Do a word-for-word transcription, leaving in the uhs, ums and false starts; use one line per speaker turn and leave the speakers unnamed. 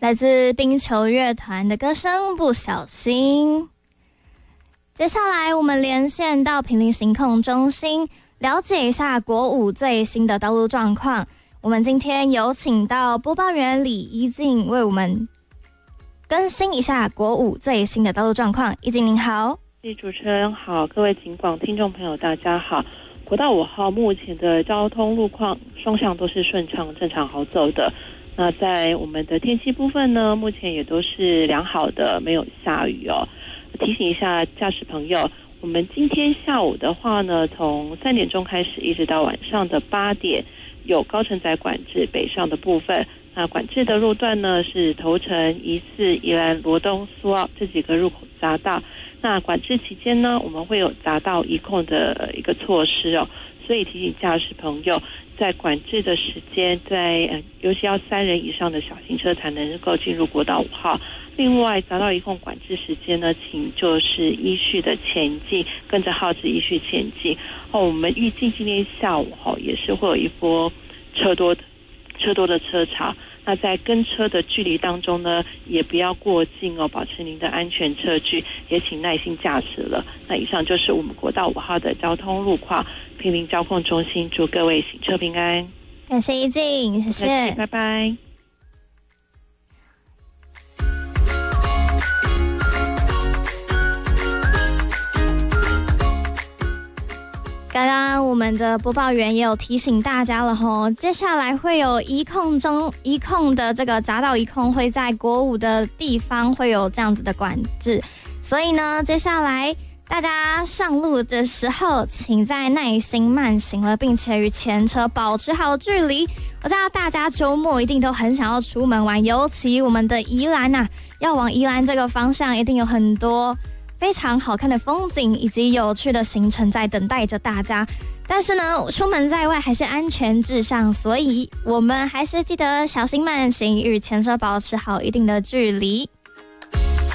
来自冰球乐团的歌声《不小心》。接下来我们连线到坪林行控中心，了解一下国五最新的道路状况。我们今天有请到播报员李一静为我们更新一下国五最新的道路状况。一静您好。
主持人好，各位警广听众朋友大家好。国道五号目前的交通路况双向都是顺畅正常好走的。那在我们的天气部分呢，目前也都是良好的，没有下雨哦。提醒一下驾驶朋友，我们今天下午的话呢，从三点钟开始一直到晚上的八点，有高承载管制北上的部分。那管制的路段呢是头城、宜四、宜兰、罗东、苏澳这几个入口匝道。那管制期间呢，我们会有匝道移控的一个措施哦，所以提醒驾驶朋友，在管制的时间，在呃，尤其要三人以上的小型车才能够进入国道五号。另外，匝道移控管制时间呢，请就是依序的前进，跟着号志依序前进。哦，我们预计今天下午哈、哦、也是会有一波车多的车多的车潮。那在跟车的距离当中呢，也不要过近哦，保持您的安全车距，也请耐心驾驶了。那以上就是我们国道五号的交通路况，坪林交控中心祝各位行车平安。
感谢一静，谢谢，
拜拜。
刚刚我们的播报员也有提醒大家了吼，接下来会有移控中移控的这个匝道移控会在国五的地方会有这样子的管制，所以呢，接下来大家上路的时候，请再耐心慢行了，并且与前车保持好距离。我知道大家周末一定都很想要出门玩，尤其我们的宜兰啊，要往宜兰这个方向，一定有很多非常好看的风景以及有趣的行程在等待着大家。但是呢，出门在外还是安全至上，所以我们还是记得小心慢行，与前车保持好一定的距离。